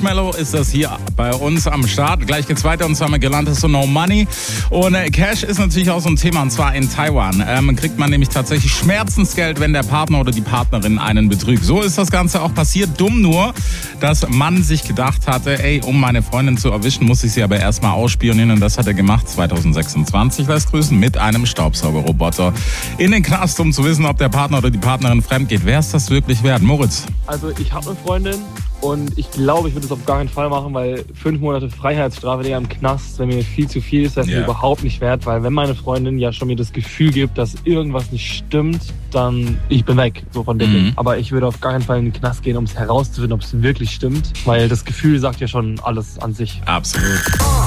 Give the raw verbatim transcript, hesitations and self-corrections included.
Marshmello ist das hier bei uns am Start. Gleich geht's weiter und zwar mit Galantis und No Money. Und äh, Cash ist natürlich auch so ein Thema und zwar in Taiwan. Ähm, kriegt man nämlich tatsächlich Schmerzensgeld, wenn der Partner oder die Partnerin einen betrügt. So ist das Ganze auch passiert. Dumm nur, dass man sich gedacht hatte, ey, um meine Freundin zu erwischen, muss ich sie aber erstmal ausspionieren. Und das hat er gemacht zwanzig sechsundzwanzig, lässt grüßen, mit einem Staubsaugerroboter in den Knast, um zu wissen, ob der Partner oder die Partnerin fremd geht. Wer ist das wirklich wert? Moritz? Also ich habe eine Freundin und ich glaube, ich würde es auf gar keinen Fall machen, weil fünf Monate Freiheitsstrafe, Digga, im Knast, wenn mir viel zu viel ist, das ist Yeah. mir überhaupt nicht wert, weil wenn meine Freundin ja schon mir das Gefühl gibt, dass irgendwas nicht stimmt, dann ich bin weg, so von dem Mhm. Ding. Aber ich würde auf gar keinen Fall in den Knast gehen, um es herauszufinden, ob es wirklich stimmt, weil das Gefühl sagt ja schon alles an sich. Absolut.